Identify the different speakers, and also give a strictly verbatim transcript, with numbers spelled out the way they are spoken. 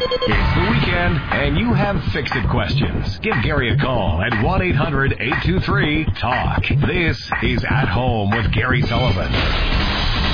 Speaker 1: It's the weekend, and you have fix-it questions. Give Gary a call at one eight hundred eight two three talk. This is At Home with Gary Sullivan.